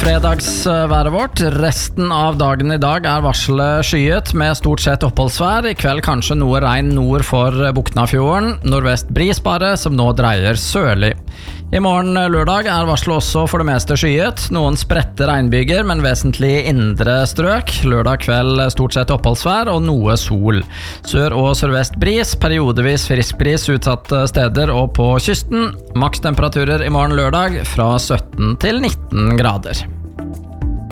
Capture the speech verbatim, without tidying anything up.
fredagsværet vårt. Resten av dagen i dag er varselet skyet med stort sett oppholdsvær. I kveld kanskje noe regn nord for Buknafjorden. Nordvest bris bare, som nå dreier sørlig. I morgen lørdag er varselet også for det meste skyet. Noen spredte regnbyger, men vesentlig indre strøk. Lørdag kveld stort sett oppholdsvær og noe sol. Sør- og sørvest bris, periodevis frisk bris utsatte steder og på kysten. Makstemperaturer i morgen lørdag fra sytten til nitten grader.